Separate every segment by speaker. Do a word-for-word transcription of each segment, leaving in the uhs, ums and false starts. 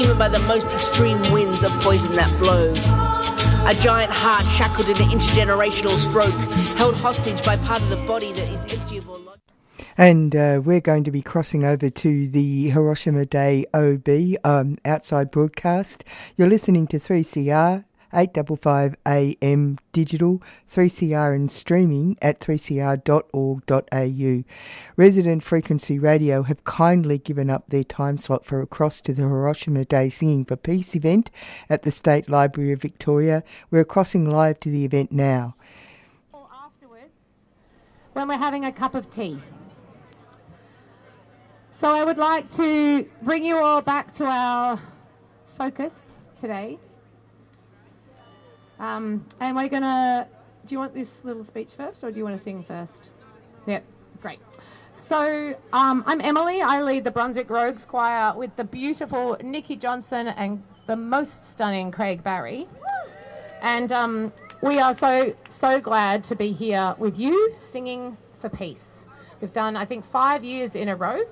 Speaker 1: Even by the most extreme winds of poison that blow. A giant heart shackled in an intergenerational stroke, held hostage by part of the body that is empty of all logic.
Speaker 2: And uh, we're going to be crossing over to the Hiroshima Day O B um, outside broadcast. You're listening to three C R, eight fifty-five A M digital, three C R and streaming at three c r dot org dot a u. Resident Frequency Radio have kindly given up their time slot for a cross to the Hiroshima Day Singing for Peace event at the State Library of Victoria. We're crossing live to the event now.
Speaker 3: Afterwards, when we're having a cup of tea. So I would like to bring you all back to our focus today. Um, and we're going to... Do you want this little speech first, or do you want to sing first? Yep, great. So um, I'm Emily. I lead the Brunswick Rogues Choir with the beautiful Nikki Johnson and the most stunning Craig Barry. And um, we are so, so glad to be here with you, singing for peace. We've done, I think, five years in a row.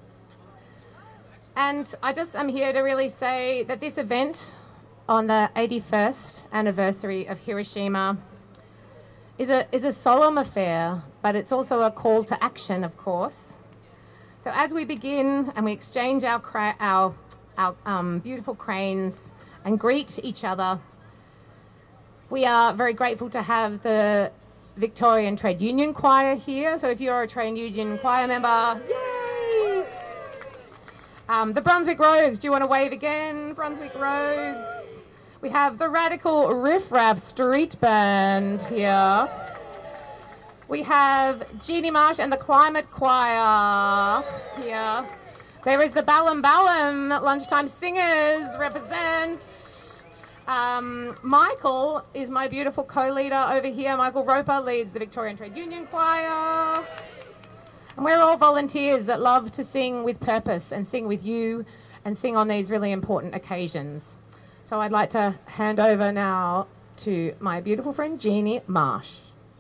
Speaker 3: And I just am here to really say that this event on the eighty-first anniversary of Hiroshima is a is a solemn affair, but it's also a call to action, of course. So as we begin and we exchange our cra- our our um, beautiful cranes and greet each other, we are very grateful to have the Victorian Trade Union Choir here. So if you're a Trade Union Choir member, yay! Um, the Brunswick Rogues, do you want to wave again? Brunswick Rogues. We have the Radical Riff Raff Street Band here. We have Jeannie Marsh and the Climate Choir here. There is the Balam Balam Lunchtime Singers represent. Um, Michael is my beautiful co-leader over here. Michael Roper leads the Victorian Trade Union Choir. And we're all volunteers that love to sing with purpose and sing with you and sing on these really important occasions. So I'd like to hand over now to my beautiful friend Jeannie Marsh.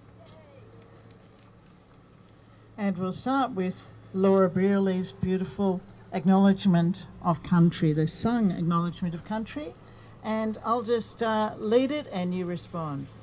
Speaker 4: And we'll start with Laura Brearley's beautiful Acknowledgement of Country, the sung Acknowledgement of Country. And I'll just uh, lead it and you respond.